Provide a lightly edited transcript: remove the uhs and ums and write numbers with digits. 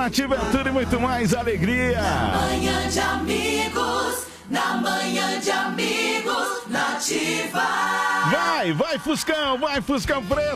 Nativa é tudo e muito mais alegria. Manhã de amigos, na manhã de amigos, Nativa. Vai Fuscão preto.